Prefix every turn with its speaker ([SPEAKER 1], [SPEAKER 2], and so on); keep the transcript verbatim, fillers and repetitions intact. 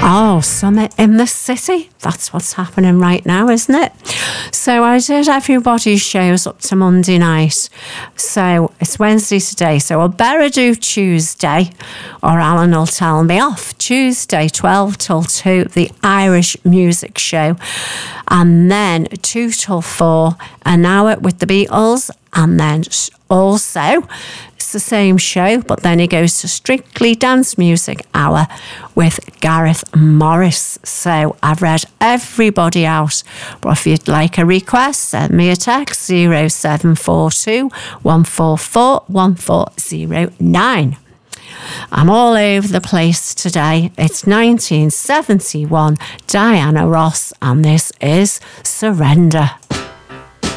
[SPEAKER 1] Oh, Summit in the City. That's what's happening right now, isn't it? So I did everybody's shows up to Monday night. So it's Wednesday today. So I better do Tuesday, or Alan will tell me off. Tuesday, twelve till two, the Irish Music Show. And then two till four, an hour with the Beatles. And then also, it's the same show, but then he goes to Strictly Dance Music Hour with Gareth Morris. So I've read everybody out. But if you'd like a request, send me a text, zero seven four two, one four four, one four zero nine. I'm all over the place today. It's nineteen seventy-one, Diana Ross, and this is Surrender.